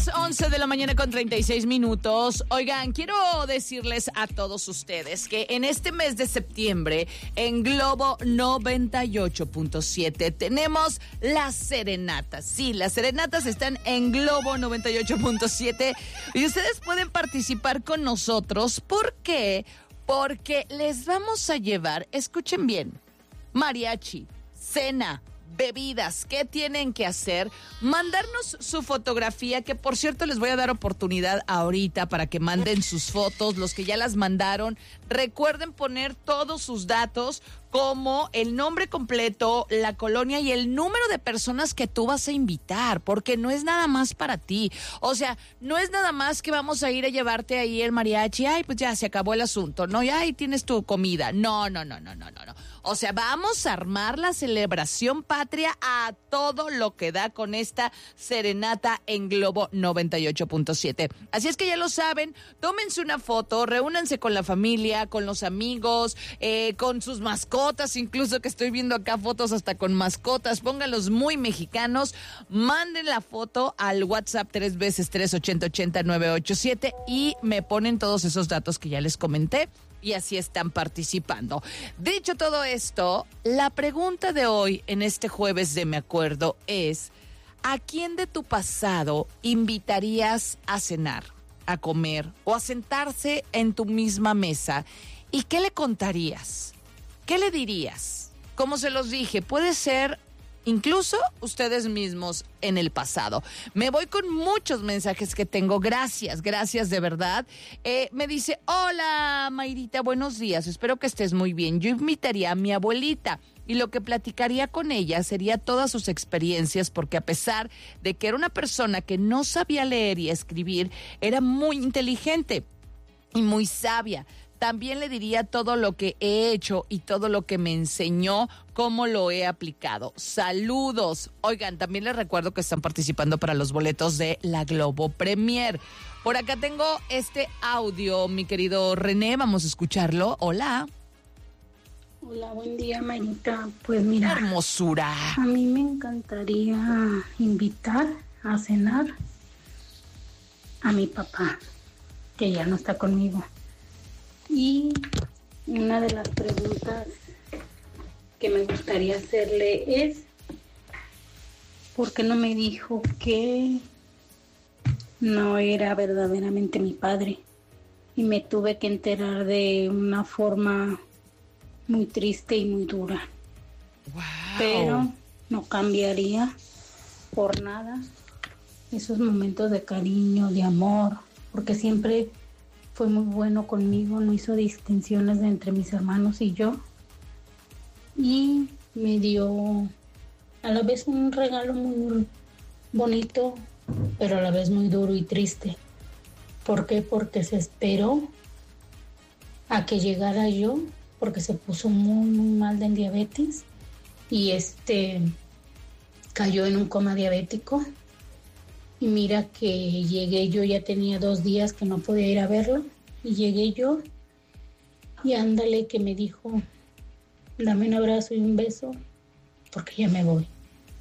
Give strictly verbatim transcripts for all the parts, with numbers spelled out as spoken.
once de la mañana con treinta y seis minutos. Oigan, quiero decirles a todos ustedes que en este mes de septiembre en Globo noventa y ocho punto siete tenemos las serenatas. Sí, las serenatas están en Globo noventa y ocho punto siete y ustedes pueden participar con nosotros. ¿Por qué? Porque les vamos a llevar, escuchen bien, mariachi, cena, bebidas. ¿Qué tienen que hacer? Mandarnos su fotografía, que por cierto les voy a dar oportunidad ahorita para que manden sus fotos, los que ya las mandaron. Recuerden poner todos sus datos, como el nombre completo, la colonia y el número de personas que tú vas a invitar, porque no es nada más para ti. O sea, no es nada más que vamos a ir a llevarte ahí el mariachi, ay, pues ya se acabó el asunto, no, ya ahí tienes tu comida. No, no, no, no, no, no, no. O sea, vamos a armar la celebración patria a todo lo que da con esta serenata en Globo noventa y ocho punto siete. Así es que ya lo saben, tómense una foto, reúnanse con la familia, con los amigos, eh, con sus mascotas, incluso que estoy viendo acá fotos hasta con mascotas, pónganlos muy mexicanos, manden la foto al WhatsApp tres veces tres ochenta ochenta nueve ocho siete y me ponen todos esos datos que ya les comenté. Y así están participando. Dicho todo esto, la pregunta de hoy en este jueves de Me Acuerdo es: ¿a quién de tu pasado invitarías a cenar, a comer o a sentarse en tu misma mesa? ¿Y qué le contarías? ¿Qué le dirías? Como se los dije, puede ser incluso ustedes mismos en el pasado. Me voy con muchos mensajes que tengo. Gracias, gracias de verdad. Eh, me dice, hola Mayrita, buenos días, espero que estés muy bien. Yo invitaría a mi abuelita y lo que platicaría con ella sería todas sus experiencias, porque a pesar de que era una persona que no sabía leer y escribir, era muy inteligente y muy sabia. También le diría todo lo que he hecho y todo lo que me enseñó, cómo lo he aplicado. Saludos. Oigan, también les recuerdo que están participando para los boletos de la Globo Premier. Por acá tengo este audio, mi querido René, vamos a escucharlo. Hola. Hola, buen día, Mayrita. Pues mira, hermosura. A mí me encantaría invitar a cenar a mi papá, que ya no está conmigo. Y una de las preguntas que me gustaría hacerle es, ¿por qué no me dijo que no era verdaderamente mi padre? Y me tuve que enterar de una forma muy triste y muy dura. Wow. Pero no cambiaría por nada esos momentos de cariño, de amor, porque siempre fue muy bueno conmigo, no hizo distinciones entre mis hermanos y yo. Y me dio a la vez un regalo muy bonito, pero a la vez muy duro y triste. ¿Por qué? Porque se esperó a que llegara yo, porque se puso muy, muy mal de diabetes y este cayó en un coma diabético. Y mira que llegué yo, ya tenía dos días que no podía ir a verlo, y llegué yo, y ándale que me dijo, dame un abrazo y un beso, porque ya me voy.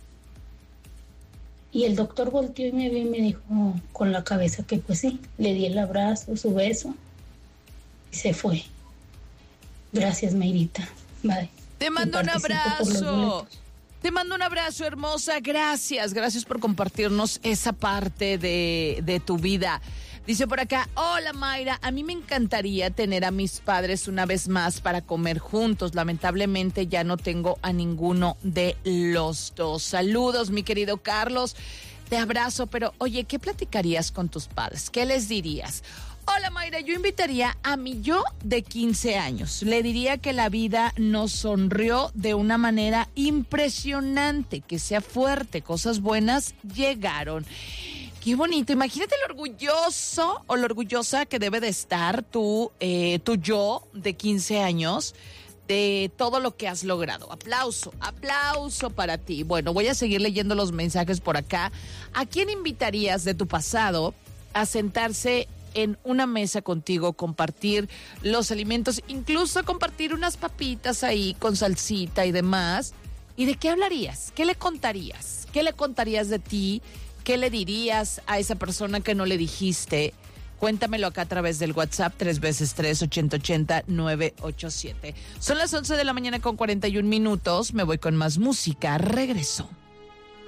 Y el doctor volteó y me vio y me dijo con la cabeza que pues sí, le di el abrazo, su beso, y se fue. Gracias, Mayrita. Bye. Te mando un abrazo. Te mando un abrazo, hermosa. Gracias, gracias por compartirnos esa parte de, de tu vida. Dice por acá, hola Mayra, a mí me encantaría tener a mis padres una vez más para comer juntos. Lamentablemente ya no tengo a ninguno de los dos. Saludos, mi querido Carlos. Te abrazo, pero oye, ¿qué platicarías con tus padres? ¿Qué les dirías? Hola Mayra, yo invitaría a mi yo de quince años. Le diría que la vida nos sonrió de una manera impresionante, que sea fuerte, cosas buenas llegaron. Qué bonito, imagínate lo orgulloso o lo orgullosa que debe de estar tu, eh, tu yo de quince años de todo lo que has logrado. Aplauso, aplauso para ti. Bueno, voy a seguir leyendo los mensajes por acá. ¿A quién invitarías de tu pasado a sentarse en una mesa contigo, compartir los alimentos, incluso compartir unas papitas ahí con salsita y demás? ¿Y de qué hablarías? ¿Qué le contarías? ¿Qué le contarías de ti? ¿Qué le dirías a esa persona que no le dijiste? Cuéntamelo acá a través del WhatsApp, tres veces tres, ochenta ochenta, nueve ocho siete. Son las once de la mañana con cuarenta y un minutos. Me voy con más música. Regreso.